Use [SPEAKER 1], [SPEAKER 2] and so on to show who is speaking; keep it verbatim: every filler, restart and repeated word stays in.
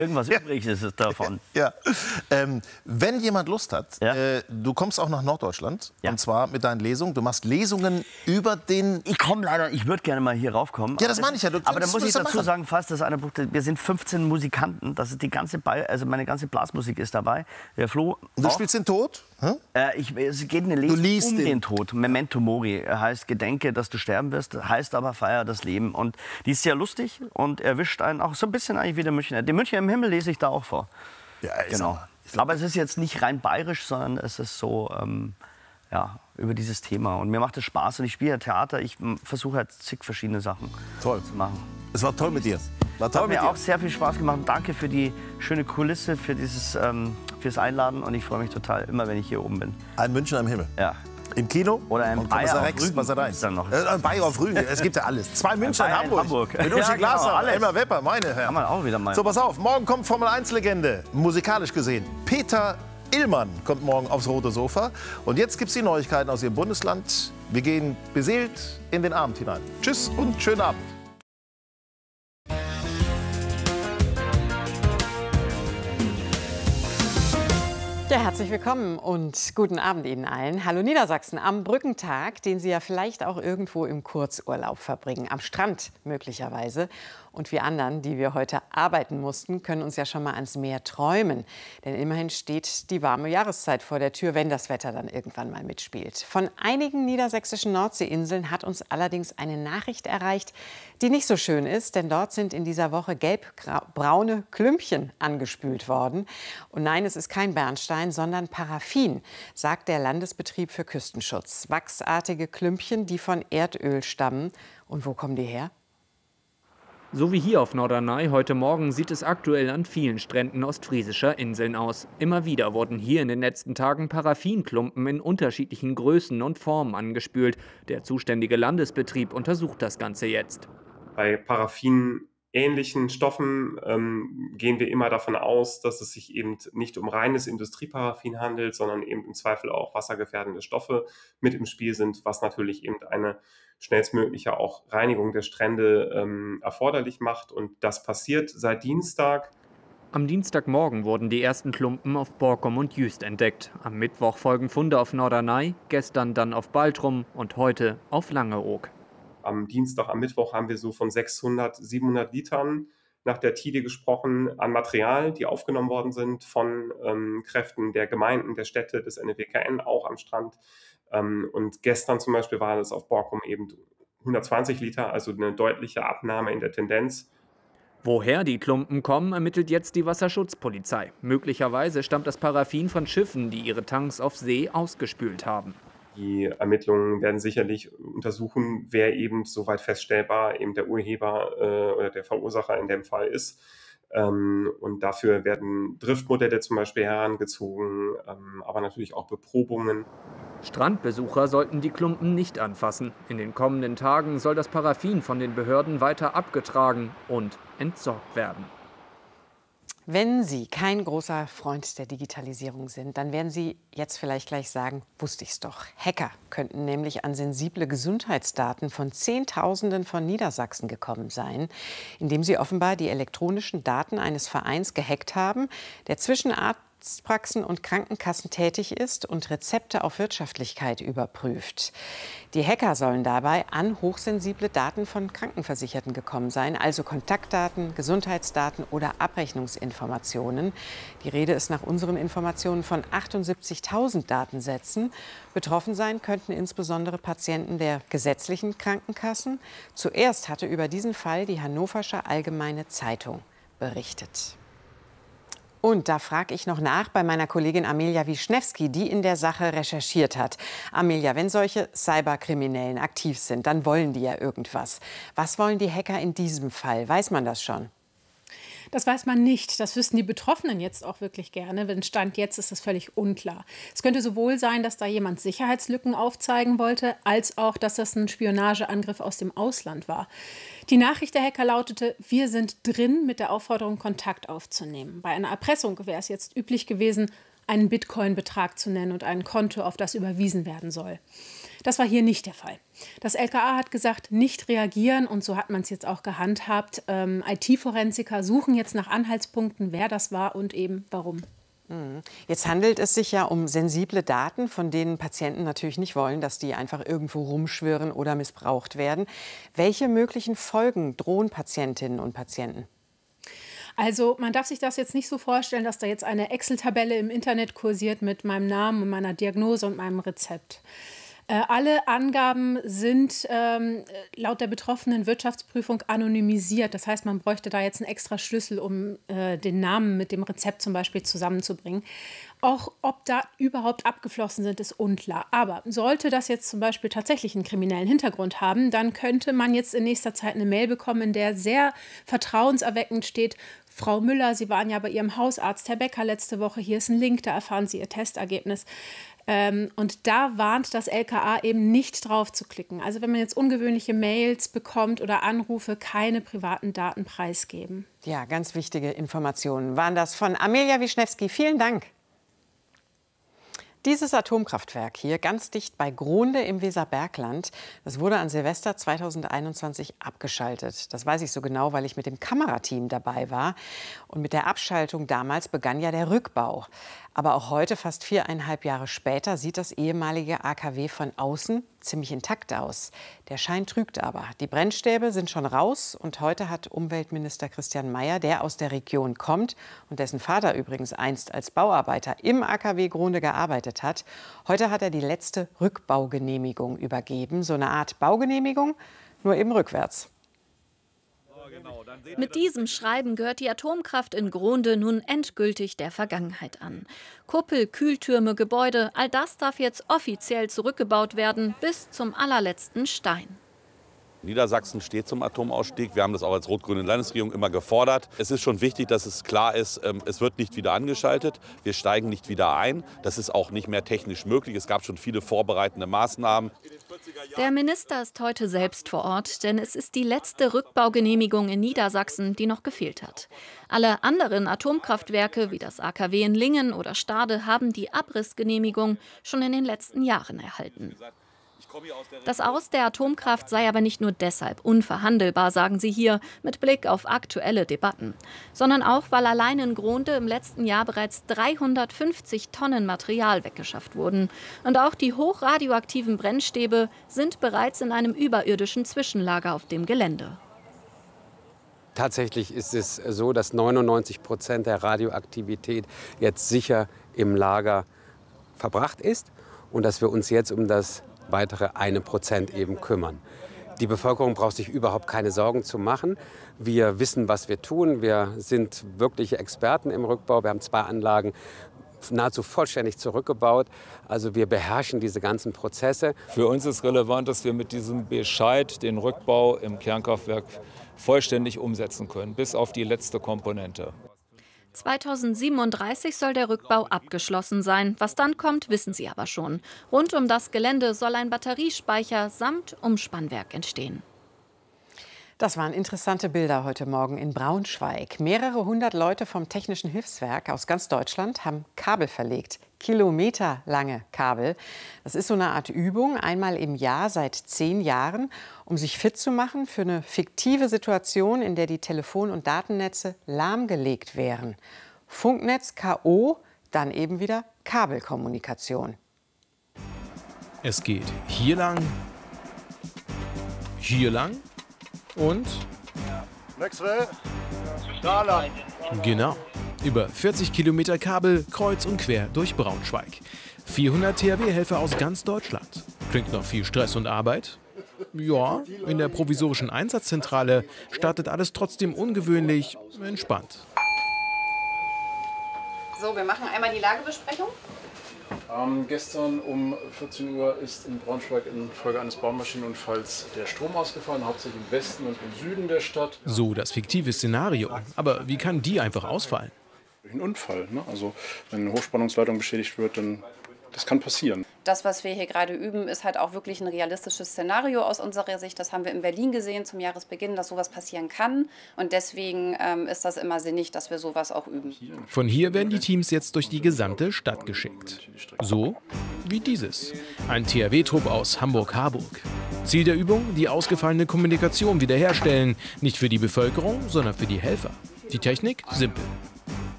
[SPEAKER 1] Irgendwas ja. übrig ist es davon.
[SPEAKER 2] Ja. Ähm, wenn jemand Lust hat,
[SPEAKER 1] ja.
[SPEAKER 2] äh, du kommst auch nach Norddeutschland,
[SPEAKER 1] ja.
[SPEAKER 2] und zwar mit deinen Lesungen. Du machst Lesungen über den...
[SPEAKER 1] Ich komme leider, ich würde gerne mal hier raufkommen.
[SPEAKER 2] Ja, das meine ich ja. Du,
[SPEAKER 1] aber da muss ich dazu
[SPEAKER 2] machen.
[SPEAKER 1] sagen, fast das eine Buch, wir sind fünfzehn Musikanten, das ist die ganze, Ball, also meine ganze Blasmusik ist dabei. Der Flo
[SPEAKER 2] und du
[SPEAKER 1] auch.
[SPEAKER 2] spielst den Tod? Hm?
[SPEAKER 1] Äh, ich, es geht eine Lesung um den.
[SPEAKER 2] den
[SPEAKER 1] Tod. Memento Mori heißt Gedenke, dass du sterben wirst, heißt aber feier das Leben. Und die ist sehr lustig und erwischt einen auch so ein bisschen eigentlich wie der Münchner. Den Münchner im Himmel lese ich da auch vor.
[SPEAKER 2] Ja,
[SPEAKER 1] genau. Aber es ist jetzt nicht rein bayerisch, sondern es ist so ähm, ja, über dieses Thema. Und mir macht es Spaß und ich spiele ja Theater. Ich versuche halt zig verschiedene Sachen
[SPEAKER 2] toll.
[SPEAKER 1] zu machen.
[SPEAKER 2] Es war toll mit dir. War toll
[SPEAKER 1] hat
[SPEAKER 2] mit
[SPEAKER 1] mir
[SPEAKER 2] dir.
[SPEAKER 1] auch sehr viel Spaß gemacht. Danke für die schöne Kulisse, für dieses ähm, fürs Einladen. Und ich freue mich total immer, wenn ich hier oben bin.
[SPEAKER 2] Ein Münchner im Himmel.
[SPEAKER 1] Ja.
[SPEAKER 2] Im Kino?
[SPEAKER 1] Oder ein Bayer auf Rügen.
[SPEAKER 2] Was er da ist.
[SPEAKER 1] Dann noch.
[SPEAKER 2] Äh, Bayer auf Rügen. Es gibt ja alles. Zwei Münchner in Hamburg.
[SPEAKER 1] Hamburg.
[SPEAKER 2] Mit Uschi
[SPEAKER 1] ja,
[SPEAKER 2] Glasser,
[SPEAKER 1] genau,
[SPEAKER 2] Elmar Wepper, meine Herren.
[SPEAKER 1] Kann man auch wieder mal.
[SPEAKER 2] So, pass auf. Morgen kommt Formel eins Legende. Musikalisch gesehen. Peter Illmann kommt morgen aufs rote Sofa. Und jetzt gibt es die Neuigkeiten aus Ihrem Bundesland. Wir gehen beseelt in den Abend hinein. Tschüss und schönen Abend.
[SPEAKER 3] Ja, herzlich willkommen und guten Abend Ihnen allen. Hallo Niedersachsen am Brückentag, den Sie ja vielleicht auch irgendwo im Kurzurlaub verbringen, am Strand möglicherweise. Und wir anderen, die wir heute arbeiten mussten, können uns ja schon mal ans Meer träumen. Denn immerhin steht die warme Jahreszeit vor der Tür, wenn das Wetter dann irgendwann mal mitspielt. Von einigen niedersächsischen Nordseeinseln hat uns allerdings eine Nachricht erreicht, die nicht so schön ist. Denn dort sind in dieser Woche gelb-braune Klümpchen angespült worden. Und nein, es ist kein Bernstein, sondern Paraffin, sagt der Landesbetrieb für Küstenschutz. Wachsartige Klümpchen, die von Erdöl stammen. Und wo kommen die her?
[SPEAKER 4] So wie hier auf Norderney heute Morgen sieht es aktuell an vielen Stränden ostfriesischer Inseln aus. Immer wieder wurden hier in den letzten Tagen Paraffinklumpen in unterschiedlichen Größen und Formen angespült. Der zuständige Landesbetrieb untersucht das Ganze jetzt.
[SPEAKER 5] Bei paraffinähnlichen Stoffen ähm, gehen wir immer davon aus, dass es sich eben nicht um reines Industrieparaffin handelt, sondern eben im Zweifel auch wassergefährdende Stoffe mit im Spiel sind, was natürlich eben eine schnellstmögliche auch Reinigung der Strände ähm, erforderlich macht. Und das passiert seit Dienstag.
[SPEAKER 4] Am Dienstagmorgen wurden die ersten Klumpen auf Borkum und Jüst entdeckt. Am Mittwoch folgen Funde auf Norderney, gestern dann auf Baltrum und heute auf Langeoog.
[SPEAKER 5] Am Dienstag, am Mittwoch haben wir so von sechshundert, siebenhundert Litern nach der Tide gesprochen an Material, die aufgenommen worden sind von ähm, Kräften der Gemeinden, der Städte, des N E W K N, auch am Strand. Ähm, und gestern zum Beispiel war es auf Borkum eben hundertzwanzig Liter, also eine deutliche Abnahme in der Tendenz.
[SPEAKER 4] Woher die Klumpen kommen, ermittelt jetzt die Wasserschutzpolizei. Möglicherweise stammt das Paraffin von Schiffen, die ihre Tanks auf See ausgespült haben.
[SPEAKER 5] Die Ermittlungen werden sicherlich untersuchen, wer eben soweit feststellbar eben der Urheber äh, oder der Verursacher in dem Fall ist. Ähm, und dafür werden Driftmodelle zum Beispiel herangezogen, ähm, aber natürlich auch Beprobungen.
[SPEAKER 4] Strandbesucher sollten die Klumpen nicht anfassen. In den kommenden Tagen soll das Paraffin von den Behörden weiter abgetragen und entsorgt werden.
[SPEAKER 3] Wenn Sie kein großer Freund der Digitalisierung sind, dann werden Sie jetzt vielleicht gleich sagen, wusste ich's doch. Hacker könnten nämlich an sensible Gesundheitsdaten von Zehntausenden von Niedersachsen gekommen sein, indem sie offenbar die elektronischen Daten eines Vereins gehackt haben, der zwischen Arztpraxen und Krankenkassen tätig ist und Rezepte auf Wirtschaftlichkeit überprüft. Die Hacker sollen dabei an hochsensible Daten von Krankenversicherten gekommen sein, also Kontaktdaten, Gesundheitsdaten oder Abrechnungsinformationen. Die Rede ist nach unseren Informationen von achtundsiebzigtausend Datensätzen. Betroffen sein könnten insbesondere Patienten der gesetzlichen Krankenkassen. Zuerst hatte über diesen Fall die Hannoversche Allgemeine Zeitung berichtet. Und da frage ich noch nach bei meiner Kollegin Amelia Wischnewski, die in der Sache recherchiert hat. Amelia, wenn solche Cyberkriminellen aktiv sind, dann wollen die ja irgendwas. Was wollen die Hacker in diesem Fall? Weiß man das schon?
[SPEAKER 6] Das weiß man nicht. Das wüssten die Betroffenen jetzt auch wirklich gerne. Denn Stand jetzt ist es völlig unklar. Es könnte sowohl sein, dass da jemand Sicherheitslücken aufzeigen wollte, als auch, dass das ein Spionageangriff aus dem Ausland war. Die Nachricht der Hacker lautete, wir sind drin, mit der Aufforderung, Kontakt aufzunehmen. Bei einer Erpressung wäre es jetzt üblich gewesen, einen Bitcoin-Betrag zu nennen und ein Konto, auf das überwiesen werden soll. Das war hier nicht der Fall. Das L K A hat gesagt, nicht reagieren, und so hat man es jetzt auch gehandhabt. Ähm, I T-Forensiker suchen jetzt nach Anhaltspunkten, wer das war und eben warum.
[SPEAKER 3] Jetzt handelt es sich ja um sensible Daten, von denen Patienten natürlich nicht wollen, dass die einfach irgendwo rumschwirren oder missbraucht werden. Welche möglichen Folgen drohen Patientinnen und Patienten?
[SPEAKER 6] Also man darf sich das jetzt nicht so vorstellen, dass da jetzt eine Excel-Tabelle im Internet kursiert mit meinem Namen und meiner Diagnose und meinem Rezept. Äh, alle Angaben sind ähm, laut der betroffenen Wirtschaftsprüfung anonymisiert. Das heißt, man bräuchte da jetzt einen extra Schlüssel, um äh, den Namen mit dem Rezept zum Beispiel zusammenzubringen. Auch ob da überhaupt abgeflossen sind, ist unklar. Aber sollte das jetzt zum Beispiel tatsächlich einen kriminellen Hintergrund haben, dann könnte man jetzt in nächster Zeit eine Mail bekommen, in der sehr vertrauenserweckend steht: Frau Müller, Sie waren ja bei Ihrem Hausarzt Herr Becker letzte Woche. Hier ist ein Link, da erfahren Sie Ihr Testergebnis. Ähm, und da warnt das L K A eben nicht drauf zu klicken. Also wenn man jetzt ungewöhnliche Mails bekommt oder Anrufe, keine privaten Daten preisgeben.
[SPEAKER 3] Ja, ganz wichtige Informationen waren das von Amelia Wischnewski. Vielen Dank. Dieses Atomkraftwerk hier ganz dicht bei Grohnde im Weserbergland, das wurde an Silvester zweitausendeinundzwanzig abgeschaltet. Das weiß ich so genau, weil ich mit dem Kamerateam dabei war. Und mit der Abschaltung damals begann ja der Rückbau. Aber auch heute, fast viereinhalb Jahre später, sieht das ehemalige A K W von außen ziemlich intakt aus. Der Schein trügt aber. Die Brennstäbe sind schon raus und heute hat Umweltminister Christian Mayer, der aus der Region kommt und dessen Vater übrigens einst als Bauarbeiter im A K W Grohnde gearbeitet hat, heute hat er die letzte Rückbaugenehmigung übergeben. So eine Art Baugenehmigung, nur eben rückwärts.
[SPEAKER 7] Mit diesem Schreiben gehört die Atomkraft in Grohnde nun endgültig der Vergangenheit an. Kuppel, Kühltürme, Gebäude, all das darf jetzt offiziell zurückgebaut werden, bis zum allerletzten Stein.
[SPEAKER 8] Niedersachsen steht zum Atomausstieg. Wir haben das auch als rot-grüne Landesregierung immer gefordert. Es ist schon wichtig, dass es klar ist, es wird nicht wieder angeschaltet. Wir steigen nicht wieder ein. Das ist auch nicht mehr technisch möglich. Es gab schon viele vorbereitende Maßnahmen.
[SPEAKER 7] Der Minister ist heute selbst vor Ort, denn es ist die letzte Rückbaugenehmigung in Niedersachsen, die noch gefehlt hat. Alle anderen Atomkraftwerke, wie das A K W in Lingen oder Stade, haben die Abrissgenehmigung schon in den letzten Jahren erhalten. Das Aus der Atomkraft sei aber nicht nur deshalb unverhandelbar, sagen sie hier, mit Blick auf aktuelle Debatten, sondern auch, weil allein in Grohnde im letzten Jahr bereits dreihundertfünfzig Tonnen Material weggeschafft wurden. Und auch die hochradioaktiven Brennstäbe sind bereits in einem überirdischen Zwischenlager auf dem Gelände.
[SPEAKER 9] Tatsächlich ist es so, dass neunundneunzig Prozent der Radioaktivität jetzt sicher im Lager verbracht ist und dass wir uns jetzt um das weitere eine Prozent eben kümmern. Die Bevölkerung braucht sich überhaupt keine Sorgen zu machen. Wir wissen, was wir tun. Wir sind wirkliche Experten im Rückbau. Wir haben zwei Anlagen nahezu vollständig zurückgebaut. Also wir beherrschen diese ganzen Prozesse.
[SPEAKER 10] Für uns ist relevant, dass wir mit diesem Bescheid den Rückbau im Kernkraftwerk vollständig umsetzen können, bis auf die letzte Komponente.
[SPEAKER 7] zweitausendsiebenunddreißig soll der Rückbau abgeschlossen sein. Was dann kommt, wissen Sie aber schon. Rund um das Gelände soll ein Batteriespeicher samt Umspannwerk entstehen.
[SPEAKER 3] Das waren interessante Bilder heute Morgen in Braunschweig. Mehrere hundert Leute vom Technischen Hilfswerk aus ganz Deutschland haben Kabel verlegt. Kilometerlange Kabel. Das ist so eine Art Übung, einmal im Jahr seit zehn Jahren, um sich fit zu machen für eine fiktive Situation, in der die Telefon- und Datennetze lahmgelegt wären. Funknetz K O, dann eben wieder Kabelkommunikation.
[SPEAKER 11] Es geht hier lang, hier lang und da lang. Genau. Über vierzig Kilometer Kabel kreuz und quer durch Braunschweig. vierhundert T H W-Helfer aus ganz Deutschland. Klingt noch viel Stress und Arbeit? Ja, in der provisorischen Einsatzzentrale startet alles trotzdem ungewöhnlich entspannt.
[SPEAKER 12] So, wir machen einmal die Lagebesprechung.
[SPEAKER 13] Ähm, gestern um vierzehn Uhr ist in Braunschweig infolge eines Baumaschinenunfalls der Strom ausgefallen, hauptsächlich im Westen und im Süden der Stadt.
[SPEAKER 11] So das fiktive Szenario. Aber wie kann die einfach ausfallen?
[SPEAKER 13] Durch einen Unfall. Ne? Also wenn eine Hochspannungsleitung beschädigt wird, dann Das kann passieren.
[SPEAKER 12] Das, was wir hier gerade üben, ist halt auch wirklich ein realistisches Szenario aus unserer Sicht. Das haben wir in Berlin gesehen zum Jahresbeginn, dass sowas passieren kann. Und deswegen ähm, ist das immer sinnig, dass wir sowas auch üben.
[SPEAKER 11] Von hier werden die Teams jetzt durch die gesamte Stadt geschickt. So wie dieses. Ein T H W-Trupp aus Hamburg-Harburg. Ziel der Übung, die ausgefallene Kommunikation wiederherstellen. Nicht für die Bevölkerung, sondern für die Helfer. Die Technik simpel.